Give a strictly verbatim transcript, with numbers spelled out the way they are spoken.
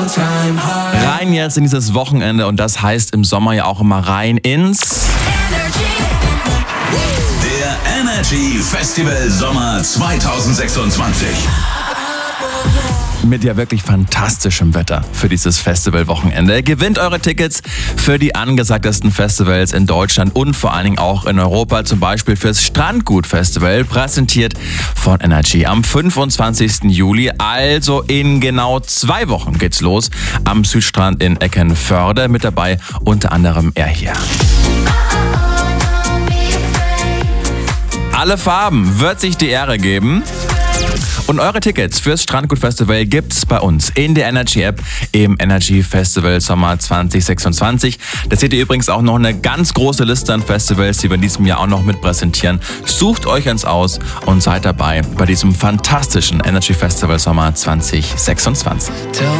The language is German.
Rein jetzt in dieses Wochenende und das heißt im Sommer ja auch immer rein ins Der Energy Festival Sommer zwanzig sechsundzwanzig. mit ja wirklich fantastischem Wetter für dieses Festivalwochenende. Gewinnt eure Tickets für die angesagtesten Festivals in Deutschland und vor allen Dingen auch in Europa, zum Beispiel fürs Strandgut-Festival, präsentiert von Energy. Am fünfundzwanzigsten Juli, also in genau zwei Wochen, geht's los am Südstrand in Eckenförde. Mit dabei unter anderem er hier. Alle Farben wird sich die Ehre geben. Und eure Tickets fürs Strandgut-Festival gibt's bei uns in der Energy-App im Energy Festival Sommer zwanzig sechsundzwanzig. Da seht ihr übrigens auch noch eine ganz große Liste an Festivals, die wir in diesem Jahr auch noch mit präsentieren. Sucht euch eins aus und seid dabei bei diesem fantastischen Energy Festival Sommer zwanzig sechsundzwanzig.